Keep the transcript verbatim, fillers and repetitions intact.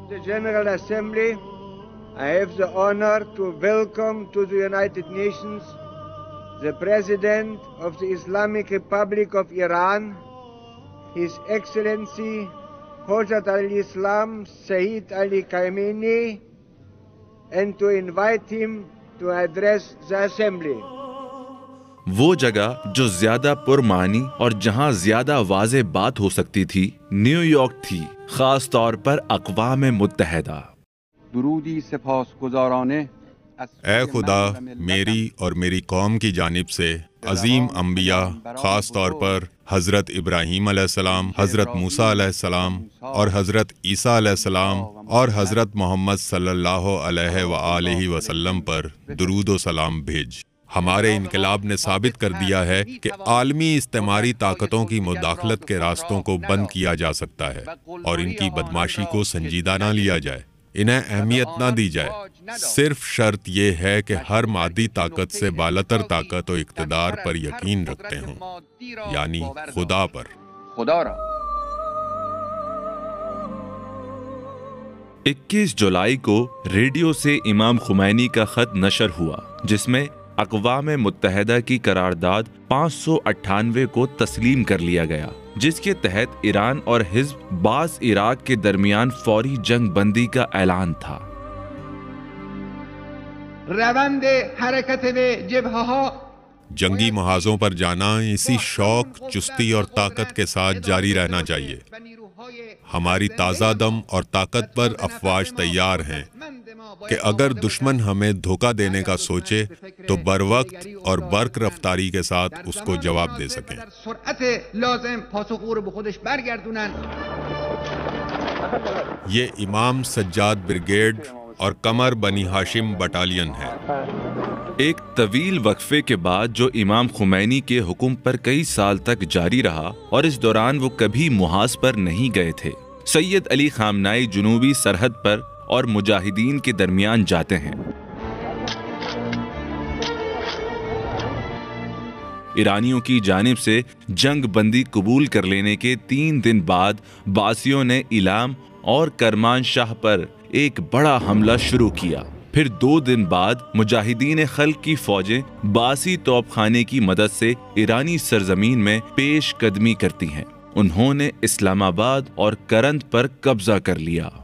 the General Assembly, I have the honor to welcome to the United Nations the President of the Islamic Republic of Iran, His Excellency Hojat al-Islam Sayyid Ali Khamenei, and to invite him to address the Assembly. وہ جگہ جو زیادہ پرمعنی اور جہاں زیادہ واضح بات ہو سکتی تھی نیو یارک تھی، خاص طور پر اقوام متحدہ۔ درودی سپاسگزارانہ اے خدا، میری اور میری قوم کی جانب سے عظیم انبیاء، خاص طور پر حضرت ابراہیم علیہ السلام، حضرت موسیٰ علیہ السلام اور حضرت عیسیٰ علیہ السلام اور حضرت محمد صلی اللہ علیہ وآلہ وسلم پر درود و سلام بھیج۔ ہمارے انقلاب نے ثابت کر دیا ہے کہ عالمی استعماری طاقتوں کی مداخلت کے راستوں کو بند کیا جا سکتا ہے اور ان کی بدماشی کو سنجیدہ نہ لیا جائے، انہیں اہمیت نہ دی جائے۔ صرف شرط یہ ہے کہ ہر مادی طاقت سے بالاتر طاقت و اقتدار پر یقین رکھتے ہوں، یعنی خدا پر۔ اکیس جولائی کو ریڈیو سے امام خمینی کا خط نشر ہوا، جس میں اقوام متحدہ کی قرارداد پانچ سو اٹھانوے کو تسلیم کر لیا گیا، جس کے تحت ایران اور حزب باس عراق کے درمیان فوری جنگ بندی کا اعلان تھا۔ روند حرکت جبههها جنگی محاذوں پر جانا اسی شوق، چستی اور طاقت کے ساتھ جاری رہنا چاہیے۔ ہماری تازہ دم اور طاقت پر افواج تیار ہیں کہ اگر دشمن ہمیں دھوکہ دینے کا سوچے تو بروقت اور برق رفتاری کے ساتھ اس کو جواب دے سکیں۔ یہ امام سجاد بریگیڈ اور قمر بنی ہاشم بٹالین ہے۔ ایک طویل وقفے کے بعد جو امام خمینی کے حکم پر کئی سال تک جاری رہا اور اس دوران وہ کبھی محاذ پر نہیں گئے تھے، سید علی خامنائی جنوبی سرحد پر اور مجاہدین کے درمیان جاتے ہیں۔ ایرانیوں کی جانب سے جنگ بندی قبول کر لینے کے تین دن بعد باسیوں نے ایلام اور کرمان شاہ پر ایک بڑا حملہ شروع کیا۔ پھر دو دن بعد مجاہدین خلق کی فوجیں باسی توپ خانے کی مدد سے ایرانی سرزمین میں پیش قدمی کرتی ہیں۔ انہوں نے اسلام آباد اور کرند پر قبضہ کر لیا۔